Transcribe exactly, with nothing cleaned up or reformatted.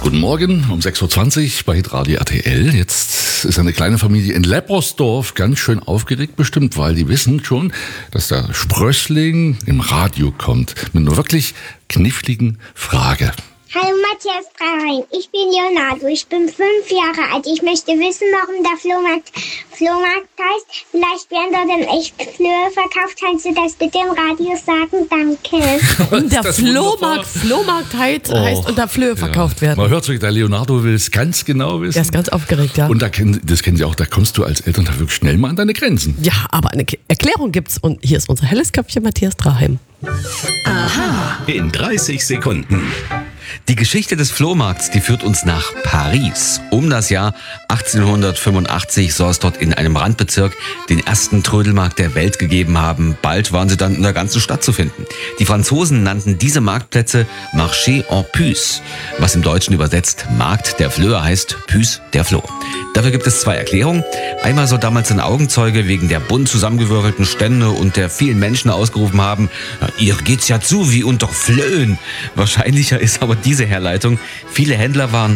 Guten Morgen um sechs Uhr zwanzig bei Hitradio R T L. Jetzt ist eine kleine Familie in Leppersdorf ganz schön aufgeregt bestimmt, weil die wissen schon, dass der Sprössling im Radio kommt mit einer wirklich kniffligen Frage. Hallo Matthias Drein, ich bin Leonardo, ich bin fünf Jahre alt. Ich möchte wissen, warum der Flohmarkt Flohmarkt heißt. Vielleicht werden dort in echt Flöhe verkauft. Kannst du das bitte im Radio sagen? Danke. Der Flohmarkt Flohmarkt heißt, Oh, heißt und da Flöhe ja. verkauft werden. Man hört sich, der Leonardo will es ganz genau wissen. Der ist ganz aufgeregt, ja. Und da kennen, das kennen Sie auch, da kommst du als Eltern da wirklich schnell mal an deine Grenzen. Ja, aber eine K- Erklärung gibt's und hier ist unser helles Köpfchen Matthias Draheim. In dreißig Sekunden. Die Geschichte des Flohmarkts, die führt uns nach Paris. Um das Jahr achtzehnhundertfünfundachtzig soll es dort in einem Randbezirk den ersten Trödelmarkt der Welt gegeben haben. Bald waren sie dann in der ganzen Stadt zu finden. Die Franzosen nannten diese Marktplätze Marché en Puce, was im Deutschen übersetzt Markt der Flöhe heißt, Puce der Floh. Dafür gibt es zwei Erklärungen. Einmal soll damals ein Augenzeuge wegen der bunt zusammengewürfelten Stände und der vielen Menschen ausgerufen haben, ja, ihr geht's ja zu wie unter Flöhen. Wahrscheinlicher ist aber diese Herleitung. Viele Händler waren